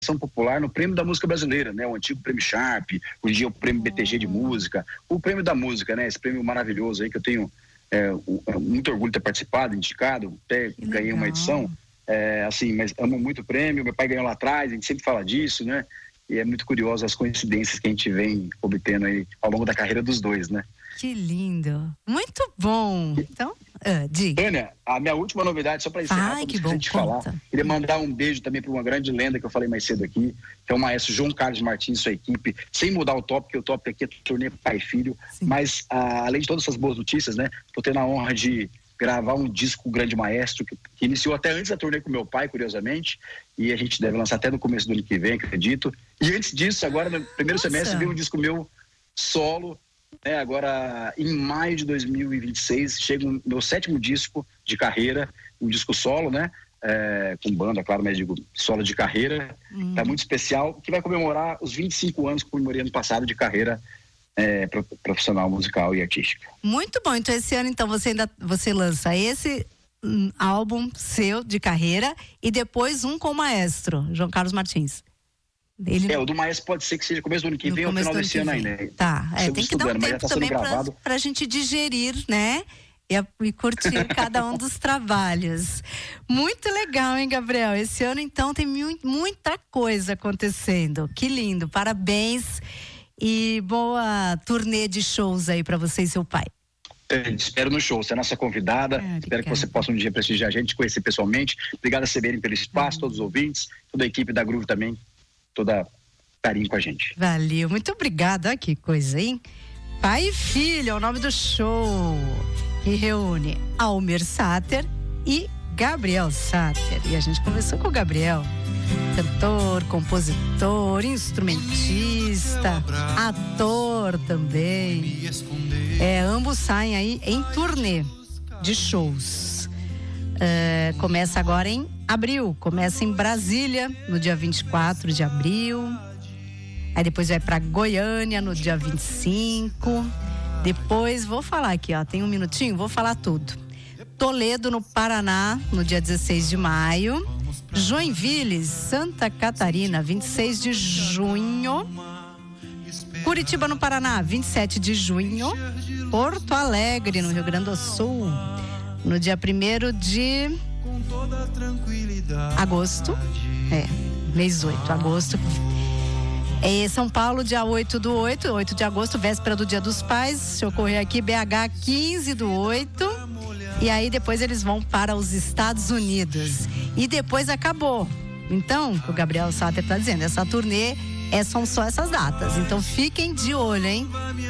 popular no Prêmio da Música Brasileira, né? O antigo Prêmio Sharp, hoje em dia o Prêmio BTG de Música, o Prêmio da Música, né? Esse prêmio maravilhoso aí que eu tenho muito orgulho de ter participado, indicado, até ganhei uma edição, assim, mas amo muito o prêmio, meu pai ganhou lá atrás, a gente sempre fala disso, né? E é muito curioso as coincidências que a gente vem obtendo aí ao longo da carreira dos dois, né? Que lindo, muito bom. Então, diga. Tânia, a minha última novidade, só para encerrar, que bom, de falar, queria mandar um beijo também para uma grande lenda que eu falei mais cedo aqui, que é o maestro João Carlos Martins e sua equipe, sem mudar o tópico, porque o tópico aqui é turnê pai e filho, sim. Mas além de todas essas boas notícias, né, tô tendo a honra de gravar um disco com o grande maestro, que iniciou até antes da turnê com meu pai, curiosamente, e a gente deve lançar até no começo do ano que vem, acredito. E antes disso, agora no primeiro semestre, veio um disco meu solo, agora em maio de 2026 chega o meu 7º disco de carreira, um disco solo, né? Com banda, claro, mas digo solo de carreira, tá muito especial, que vai comemorar os 25 anos que eu comemorei ano passado de carreira profissional, musical e artística. Muito bom, então esse ano você lança esse álbum seu de carreira e depois um com o maestro, João Carlos Martins. O do maestro pode ser que seja começo do ano que vem ou final desse ano ainda. Tá, tem que dar um tempo também pra gente digerir, né? E curtir cada um dos trabalhos. Muito legal, hein, Gabriel? Esse ano, então, tem muita coisa acontecendo. Que lindo, parabéns e boa turnê de shows aí pra você e seu pai. Espero no show, você é nossa convidada, espero que você possa um dia prestigiar a gente, conhecer pessoalmente. Obrigado a CBN pelo espaço, todos os ouvintes, toda a equipe da Groove também. Toda carinho com a gente. Valeu, muito obrigada. Olha que coisa, hein? Pai e Filho é o nome do show, que reúne Almir Sater e Gabriel Sater. E a gente conversou com o Gabriel, cantor, compositor, instrumentista, ator também. Ambos saem aí em turnê de shows. Começa agora em abril, começa em Brasília no dia 24 de abril, aí depois vai para Goiânia no dia 25, depois vou falar aqui, tem um minutinho, vou falar tudo. Toledo no Paraná no dia 16 de maio, Joinville, Santa Catarina, 26 de junho, Curitiba no Paraná, 27 de junho, Porto Alegre no Rio Grande do Sul no dia 1º de agosto, mês 8, agosto. São Paulo, dia 8 de agosto, véspera do Dia dos Pais. Se ocorrer aqui, BH, 15 do 8. E aí depois eles vão para os Estados Unidos. E depois acabou. Então, o Gabriel Sater está dizendo, essa turnê são só essas datas. Então fiquem de olho, hein?